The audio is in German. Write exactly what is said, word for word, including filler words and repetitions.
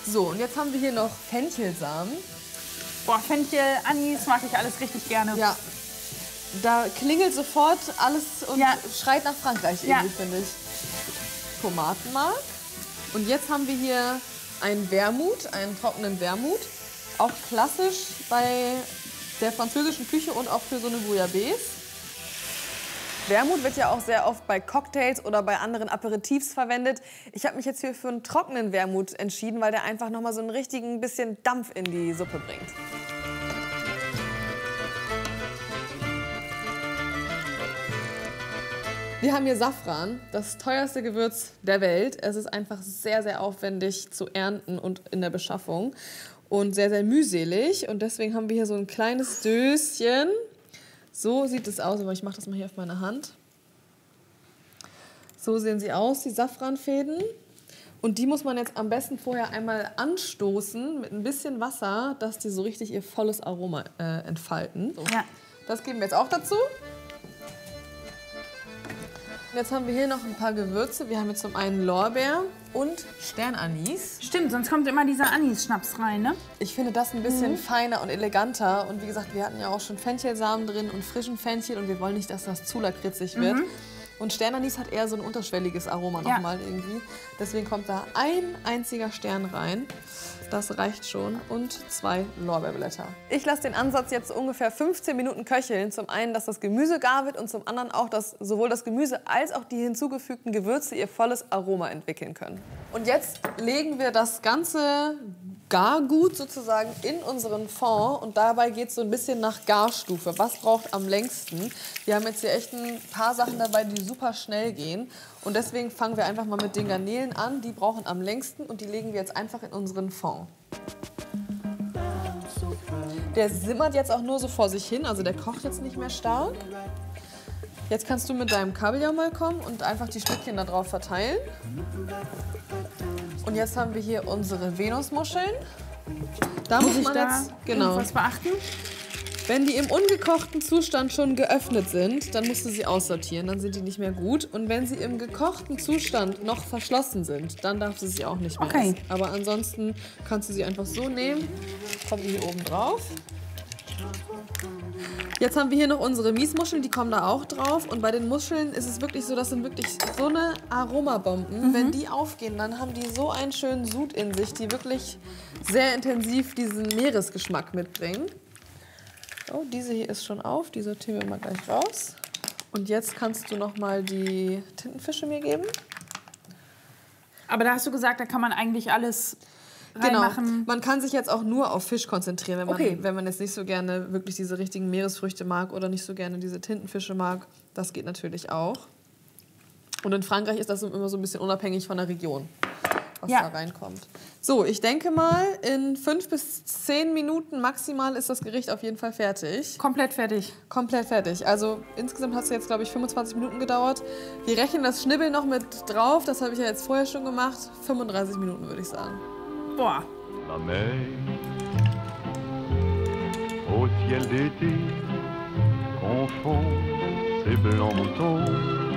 So, und jetzt haben wir hier noch Fenchelsamen. Boah, Fenchel, Anis mag ich alles richtig gerne. Ja, da klingelt sofort alles und ja. schreit nach Frankreich irgendwie, ja. finde ich. Tomatenmark. Und jetzt haben wir hier einen Wermut, einen trockenen Wermut. Auch klassisch bei der französischen Küche und auch für so eine Bouillabaisse. Wermut wird ja auch sehr oft bei Cocktails oder bei anderen Aperitifs verwendet. Ich habe mich jetzt hier für einen trockenen Wermut entschieden, weil der einfach noch mal so einen richtigen bisschen Dampf in die Suppe bringt. Wir haben hier Safran, das teuerste Gewürz der Welt. Es ist einfach sehr, sehr aufwendig zu ernten und in der Beschaffung und sehr, sehr mühselig. Und deswegen haben wir hier so ein kleines Döschen. So sieht es aus, aber ich mache das mal hier auf meine Hand. So sehen sie aus, die Safranfäden. Und die muss man jetzt am besten vorher einmal anstoßen mit ein bisschen Wasser, dass die so richtig ihr volles Aroma äh, entfalten. So. Ja. Das geben wir jetzt auch dazu. Jetzt haben wir hier noch ein paar Gewürze. Wir haben jetzt zum einen Lorbeer und Sternanis. Stimmt, sonst kommt immer dieser Anis-Schnaps rein, ne? Ich finde das ein bisschen Mhm. feiner und eleganter. Und wie gesagt, wir hatten ja auch schon Fenchelsamen drin und frischen Fenchel. Und wir wollen nicht, dass das zu lakritzig wird. Mhm. Und Sternanis hat eher so ein unterschwelliges Aroma Ja. nochmal irgendwie. Deswegen kommt da ein einziger Stern rein. Das reicht schon. Und zwei Lorbeerblätter. Ich lasse den Ansatz jetzt ungefähr fünfzehn Minuten köcheln. Zum einen, dass das Gemüse gar wird und zum anderen auch, dass sowohl das Gemüse als auch die hinzugefügten Gewürze ihr volles Aroma entwickeln können. Und jetzt legen wir das ganze Gargut sozusagen in unseren Fond und dabei geht es so ein bisschen nach Garstufe. Was braucht am längsten? Wir haben jetzt hier echt ein paar Sachen dabei, die super schnell gehen. Und deswegen fangen wir einfach mal mit den Garnelen an. Die brauchen am längsten und die legen wir jetzt einfach in unseren Fond. Der simmert jetzt auch nur so vor sich hin, also der kocht jetzt nicht mehr stark. Jetzt kannst du mit deinem Kabeljau mal kommen und einfach die Stückchen da drauf verteilen. Und jetzt haben wir hier unsere Venusmuscheln. Da muss, Muss ich man da jetzt genau. was beachten? Wenn die im ungekochten Zustand schon geöffnet sind, dann musst du sie aussortieren, dann sind die nicht mehr gut. Und wenn sie im gekochten Zustand noch verschlossen sind, dann darfst du sie auch nicht mehr Okay. essen. Aber ansonsten kannst du sie einfach so nehmen, kommen die hier oben drauf. Jetzt haben wir hier noch unsere Miesmuscheln, die kommen da auch drauf. Und bei den Muscheln ist es wirklich so, das sind wirklich so eine Aromabomben. Mhm. Wenn die aufgehen, dann haben die so einen schönen Sud in sich, die wirklich sehr intensiv diesen Meeresgeschmack mitbringen. So, diese hier ist schon auf, die sortieren wir mal gleich raus. Und jetzt kannst du noch mal die Tintenfische mir geben. Aber da hast du gesagt, da kann man eigentlich alles reinmachen. Genau. Man kann sich jetzt auch nur auf Fisch konzentrieren, wenn man, Okay. wenn man jetzt nicht so gerne wirklich diese richtigen Meeresfrüchte mag oder nicht so gerne diese Tintenfische mag. Das geht natürlich auch. Und in Frankreich ist das immer so ein bisschen unabhängig von der Region, was Ja. da reinkommt. So, ich denke mal, in fünf bis zehn Minuten maximal ist das Gericht auf jeden Fall fertig. Komplett fertig. Komplett fertig. Also insgesamt hat es jetzt, glaube ich, fünfundzwanzig Minuten gedauert. Wir rechnen das Schnibbeln noch mit drauf. Das habe ich ja jetzt vorher schon gemacht. fünfunddreißig Minuten, würde ich sagen. Boah. La mer au ciel d'été confond ses blancs moutons